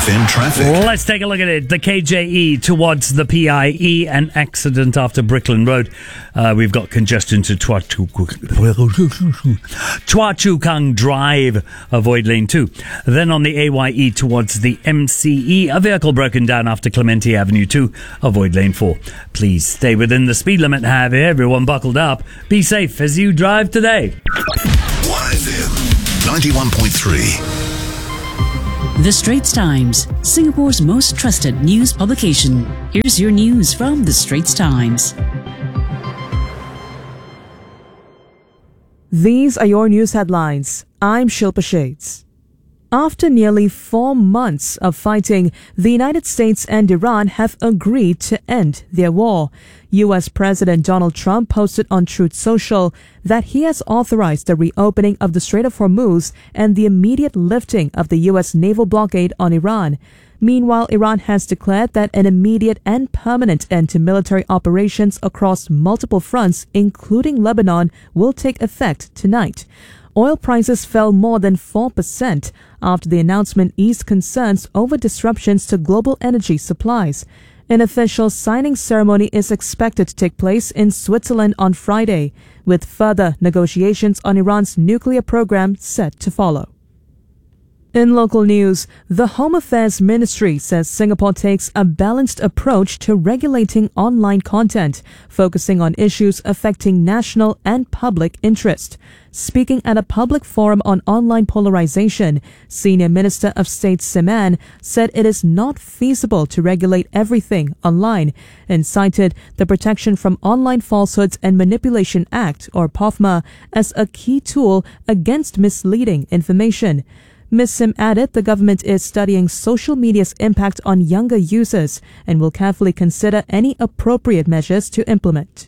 1FM traffic. Let's take a look at it. The KJE towards the PIE, an accident after Brickland Road. We've got congestion to Chua Chu Kang Drive. Avoid lane 2. Then on the AYE towards the MCE, a vehicle broken down after Clementi Avenue 2. Avoid lane 4. Please stay within the speed limit. Have everyone buckled up. Be safe as you drive today. 1FM 91.3. The Straits Times, Singapore's most trusted news publication. Here's your news from The Straits Times. These are your news headlines. I'm Shilpa Shades. After nearly 4 months of fighting, the United States and Iran have agreed to end their war. U.S. President Donald Trump posted on Truth Social that he has authorized the reopening of the Strait of Hormuz and the immediate lifting of the U.S. naval blockade on Iran. Meanwhile, Iran has declared that an immediate and permanent end to military operations across multiple fronts, including Lebanon, will take effect tonight. Oil prices fell more than 4% after the announcement eased concerns over disruptions to global energy supplies. An official signing ceremony is expected to take place in Switzerland on Friday, with further negotiations on Iran's nuclear program set to follow. In local news, the Home Affairs Ministry says Singapore takes a balanced approach to regulating online content, focusing on issues affecting national and public interest. Speaking at a public forum on online polarization, Senior Minister of State Seman said it is not feasible to regulate everything online and cited the Protection from Online Falsehoods and Manipulation Act, or POFMA, as a key tool against misleading information. Ms. Sim added the government is studying social media's impact on younger users and will carefully consider any appropriate measures to implement.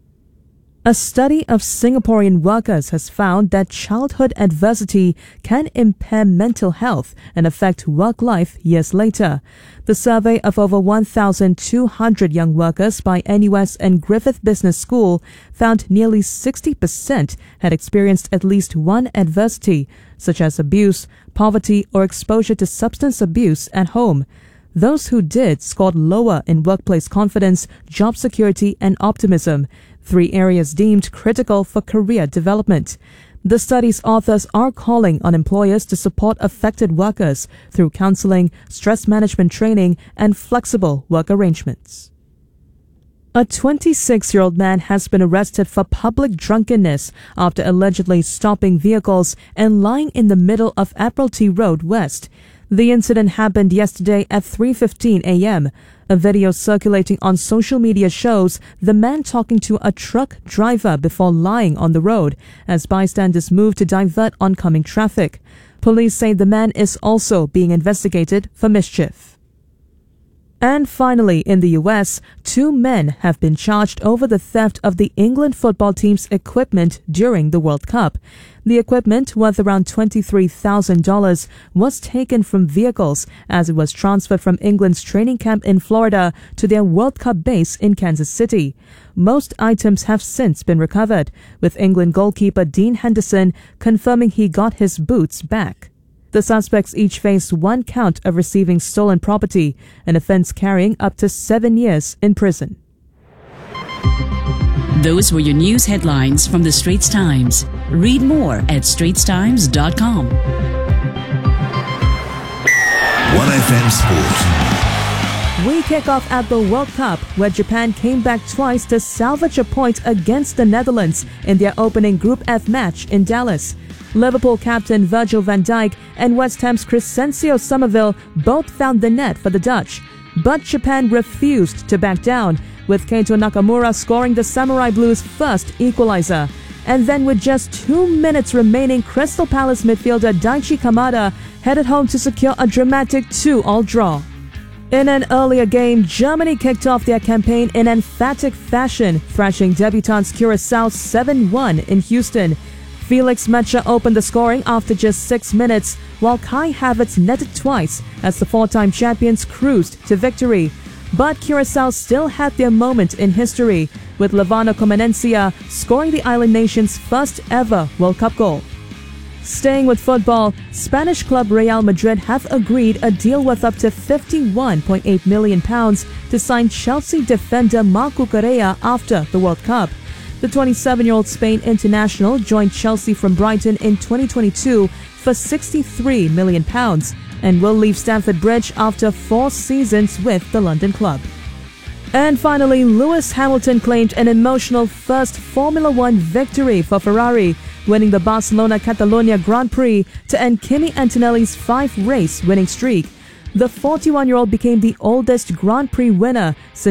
A study of Singaporean workers has found that childhood adversity can impair mental health and affect work life years later. The survey of over 1,200 young workers by NUS and Griffith Business School found nearly 60% had experienced at least one adversity, such as abuse, poverty, or exposure to substance abuse at home. Those who did scored lower in workplace confidence, job security, and optimism, 3 areas deemed critical for career development. The study's authors are calling on employers to support affected workers through counseling, stress management training, and flexible work arrangements. A 26-year-old man has been arrested for public drunkenness after allegedly stopping vehicles and lying in the middle of Admiralty Road West. The incident happened yesterday at 3:15 a.m. A video circulating on social media shows the man talking to a truck driver before lying on the road as bystanders move to divert oncoming traffic. Police say the man is also being investigated for mischief. And finally, in the US, 2 men have been charged over the theft of the England football team's equipment during the World Cup. The equipment, worth around $23,000, was taken from vehicles as it was transferred from England's training camp in Florida to their World Cup base in Kansas City. Most items have since been recovered, with England goalkeeper Dean Henderson confirming he got his boots back. The suspects each face 1 count of receiving stolen property, an offense carrying up to 7 years in prison. Those were your news headlines from The Straits Times. Read more at straitstimes.com. 1FM Sport. We kick off at the World Cup, where Japan came back twice to salvage a point against the Netherlands in their opening Group F match in Dallas. Liverpool captain Virgil van Dijk and West Ham's Crescencio Somerville both found the net for the Dutch. But Japan refused to back down, with Keito Nakamura scoring the Samurai Blues' first equalizer. And then with just 2 minutes remaining, Crystal Palace midfielder Daichi Kamada headed home to secure a dramatic 2-2 draw. In an earlier game, Germany kicked off their campaign in emphatic fashion, thrashing debutants Curaçao 7-1 in Houston. Felix Metscher opened the scoring after just 6 minutes, while Kai Havertz netted twice as the 4-time champions cruised to victory. But Curaçao still had their moment in history, with Levano Comenencia scoring the island nation's first ever World Cup goal. Staying with football, Spanish club Real Madrid have agreed a deal worth up to £51.8 million to sign Chelsea defender Marco Correa after the World Cup. The 27-year-old Spain international joined Chelsea from Brighton in 2022 for £63 million and will leave Stamford Bridge after 4 seasons with the London club. And finally, Lewis Hamilton claimed an emotional first Formula One victory for Ferrari, winning the Barcelona-Catalonia Grand Prix to end Kimi Antonelli's 5-race winning streak. The 41-year-old became the oldest Grand Prix winner since